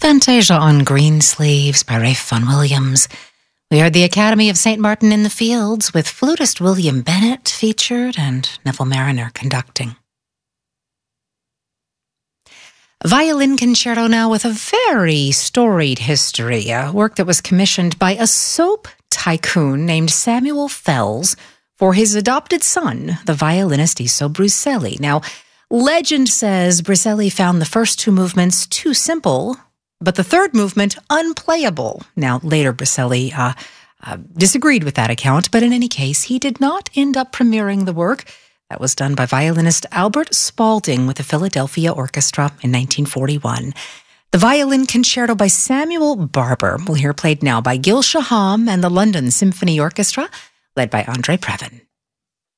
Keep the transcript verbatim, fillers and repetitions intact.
Fantasia on Green Sleeves by Ralph Vaughan Williams. We heard the Academy of Saint Martin in the Fields with flutist William Bennett featured and Neville Mariner conducting. Violin concerto now with a very storied history, a work that was commissioned by a soap tycoon named Samuel Fells for his adopted son, the violinist Iso Bruselli. Now, legend says Bruselli found the first two movements too simple, but the third movement unplayable. Now, later Bruselli uh, uh, disagreed with that account, but in any case, he did not end up premiering the work. That was done by violinist Albert Spalding with the Philadelphia Orchestra in nineteen forty-one. The Violin Concerto by Samuel Barber, we'll hear played now by Gil Shaham and the London Symphony Orchestra, led by Andre Previn.